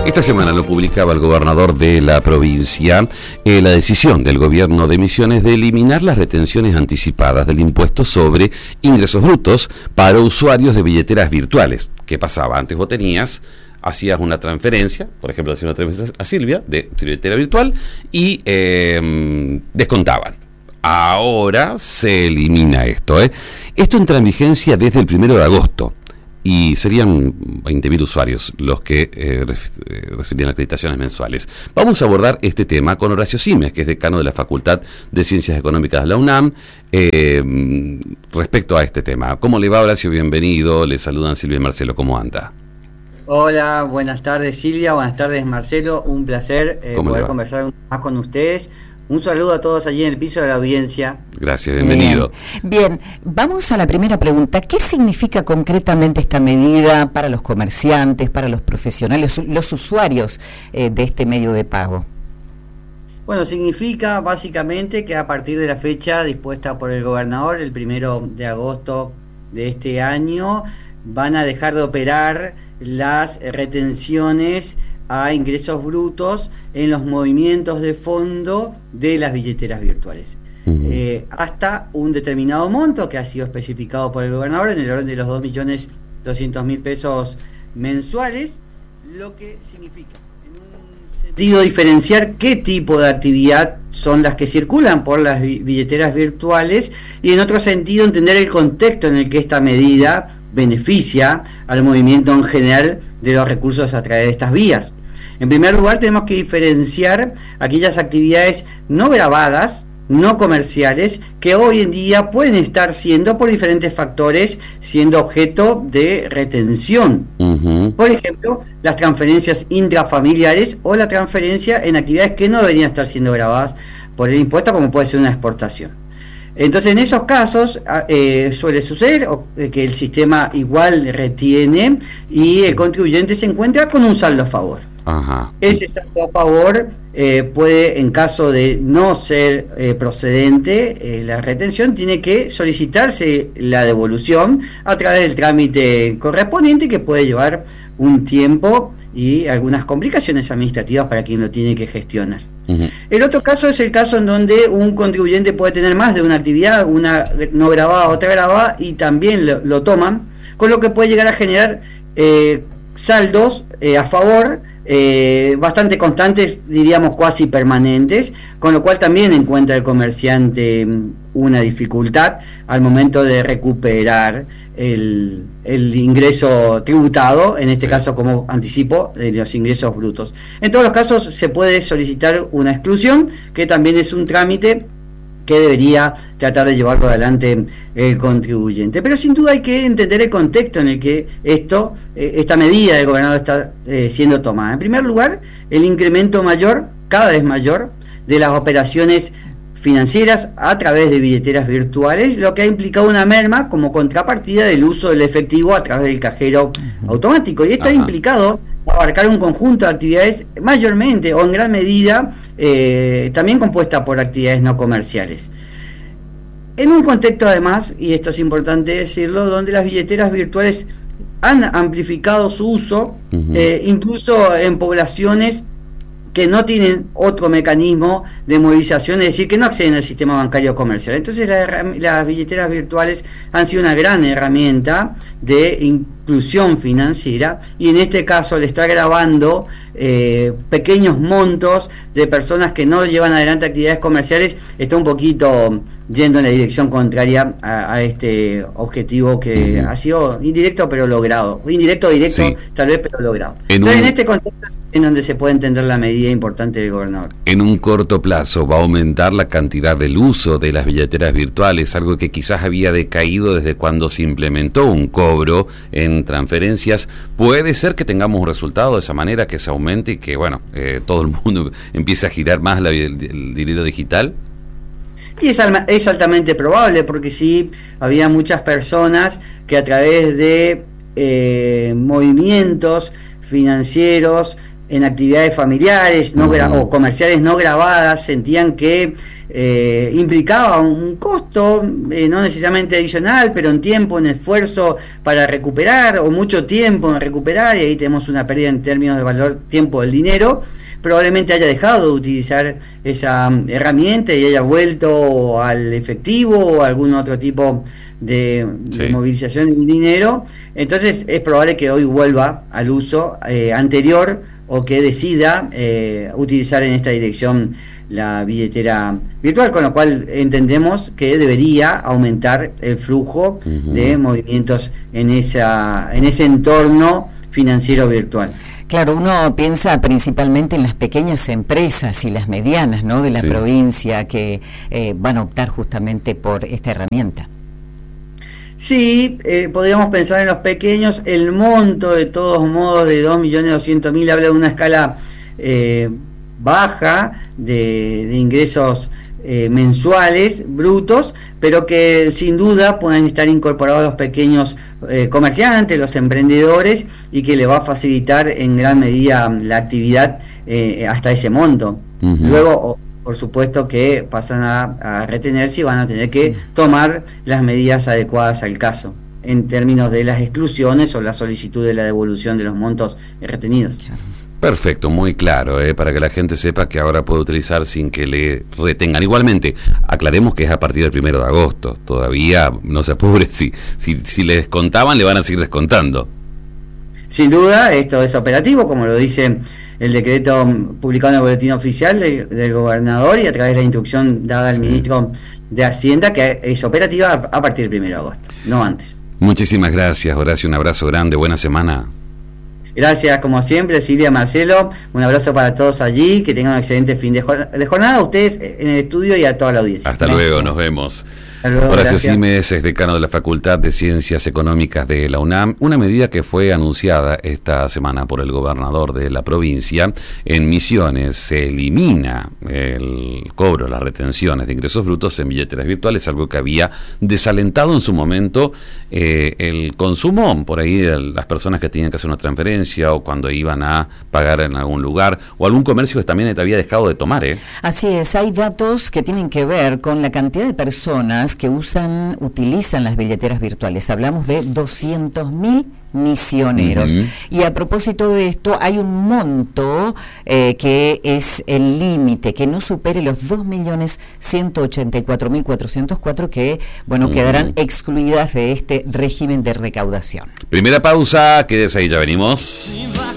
Esta semana lo publicaba el gobernador de la provincia, la decisión del gobierno de Misiones de eliminar las retenciones anticipadas del impuesto sobre ingresos brutos para usuarios de billeteras virtuales. ¿Qué pasaba? Antes vos hacías una transferencia, por ejemplo, hacías una transferencia a Silvia de billetera virtual y descontaban. Ahora se elimina esto. Esto entra en vigencia desde el 1 de agosto. Y serían 20.000 usuarios los que recibirían acreditaciones mensuales. Vamos a abordar este tema con Horacio Simes, que es decano de la Facultad de Ciencias Económicas de la UNAM, respecto a este tema. ¿Cómo le va, Horacio? Bienvenido. Le saludan Silvia y Marcelo. ¿Cómo anda? Hola, buenas tardes, Silvia. Buenas tardes, Marcelo. Un placer poder conversar más con ustedes. Un saludo a todos allí en el piso de la audiencia. Gracias, bienvenido. Bien, vamos a la primera pregunta. ¿Qué significa concretamente esta medida para los comerciantes, para los profesionales, los usuarios de este medio de pago? Bueno, significa básicamente que a partir de la fecha dispuesta por el gobernador, el 1 de agosto de este año, van a dejar de operar las retenciones a ingresos brutos en los movimientos de fondo de las billeteras virtuales. Hasta un determinado monto que ha sido especificado por el gobernador en el orden de los 2.200.000 pesos mensuales, lo que significa, en un sentido, diferenciar qué tipo de actividad son las que circulan por las billeteras virtuales y en otro sentido entender el contexto en el que esta medida beneficia al movimiento en general de los recursos a través de estas vías. En primer lugar, tenemos que diferenciar aquellas actividades no grabadas, no comerciales, que hoy en día pueden estar siendo, por diferentes factores, siendo objeto de retención. Por ejemplo, las transferencias intrafamiliares o la transferencia en actividades que no deberían estar siendo grabadas por el impuesto, como puede ser una exportación. Entonces, en esos casos suele suceder que el sistema igual retiene y el contribuyente se encuentra con un saldo a favor. Ajá. Ese saldo a favor puede, en caso de no ser procedente la retención, tiene que solicitarse la devolución a través del trámite correspondiente, que puede llevar un tiempo y algunas complicaciones administrativas para quien lo tiene que gestionar. El otro caso es el caso en donde un contribuyente puede tener más de una actividad, una no grabada, otra grabada, y también lo toman, con lo que puede llegar a generar saldos a favor bastante constantes, diríamos cuasi permanentes, con lo cual también encuentra el comerciante una dificultad al momento de recuperar el ingreso tributado, en este caso como anticipo de los ingresos brutos. En todos los casos se puede solicitar una exclusión, que también es un trámite que debería tratar de llevarlo adelante el contribuyente. Pero sin duda hay que entender el contexto en el que esta medida del gobernador está siendo tomada. En primer lugar, el incremento mayor, cada vez mayor, de las operaciones financieras a través de billeteras virtuales, lo que ha implicado una merma como contrapartida del uso del efectivo a través del cajero automático. Y esto ha implicado abarcar un conjunto de actividades mayormente o en gran medida también compuesta por actividades no comerciales. En un contexto además, y esto es importante decirlo, donde las billeteras virtuales han amplificado su uso, incluso en poblaciones que no tienen otro mecanismo de movilización, es decir, que no acceden al sistema bancario comercial. Entonces las billeteras virtuales han sido una gran herramienta de inclusión financiera, y en este caso le está grabando pequeños montos de personas que no llevan adelante actividades comerciales. Está un poquito yendo en la dirección contraria a este objetivo que ha sido indirecto pero logrado, indirecto o directo, sí, tal vez, pero logrado. Entonces en este contexto es en donde se puede entender la medida importante del gobernador. En un corto plazo va a aumentar la cantidad del uso de las billeteras virtuales, algo que quizás había decaído desde cuando se implementó un cobro en transferencias. Puede ser que tengamos un resultado de esa manera, que se aumente y que, bueno, todo el mundo empiece a girar más el dinero digital. Y es altamente probable, porque sí, había muchas personas que a través de movimientos financieros en actividades familiares o comerciales no grabadas sentían que implicaba un costo, no necesariamente adicional, pero en tiempo, en esfuerzo para recuperar, o mucho tiempo en recuperar, y ahí tenemos una pérdida en términos de valor tiempo del dinero. Probablemente haya dejado de utilizar esa herramienta y haya vuelto al efectivo o algún otro tipo de movilización del dinero. Entonces es probable que hoy vuelva al uso anterior, o que decida utilizar en esta dirección la billetera virtual, con lo cual entendemos que debería aumentar el flujo de movimientos en ese entorno financiero virtual. Claro, uno piensa principalmente en las pequeñas empresas y las medianas, ¿no?, de la provincia, que van a optar justamente por esta herramienta. Sí, podríamos pensar en los pequeños. El monto, de todos modos, de 2.200.000 habla de una escala baja de ingresos mensuales brutos, pero que sin duda pueden estar incorporados los pequeños comerciantes, los emprendedores, y que le va a facilitar en gran medida la actividad hasta ese monto. Luego, por supuesto que pasan a retenerse y van a tener que tomar las medidas adecuadas al caso, en términos de las exclusiones o la solicitud de la devolución de los montos retenidos. Perfecto, muy claro, para que la gente sepa que ahora puede utilizar sin que le retengan. Igualmente, aclaremos que es a partir del 1 de agosto. Todavía no se apure, si le descontaban, le van a seguir descontando. Sin duda, esto es operativo, como lo dice el decreto publicado en el boletín oficial del gobernador, y a través de la instrucción dada al ministro de Hacienda, que es operativa a partir del 1 de agosto, no antes. Muchísimas gracias, Horacio, un abrazo grande, buena semana. Gracias, como siempre, Silvia, Marcelo, un abrazo para todos allí, que tengan un excelente fin de jornada, a ustedes en el estudio y a toda la audiencia. Hasta luego, nos vemos. Luego, Horacio Simes es decano de la Facultad de Ciencias Económicas de la UNAM, una medida que fue anunciada esta semana por el gobernador de la provincia. En Misiones se elimina el cobro, las retenciones de ingresos brutos en billeteras virtuales, algo que había desalentado en su momento el consumo por ahí de las personas que tenían que hacer una transferencia, o cuando iban a pagar en algún lugar, o algún comercio que también te había dejado de tomar. Así es, hay datos que tienen que ver con la cantidad de personas que utilizan las billeteras virtuales. Hablamos de 200.000 misioneros. Y a propósito de esto, hay un monto que es el límite, que no supere los 2.184.404 que, quedarán excluidas de este régimen de recaudación. Primera pausa, quédese ahí, ya venimos.